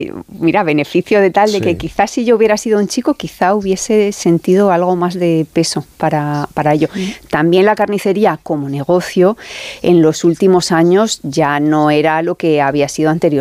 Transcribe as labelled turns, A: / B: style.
A: mira, beneficio de tal de que quizás si yo hubiera sido un chico, quizá hubiese sentido algo más de peso para ello. También la carnicería como negocio en los últimos años ya no era lo que había sido anteriormente.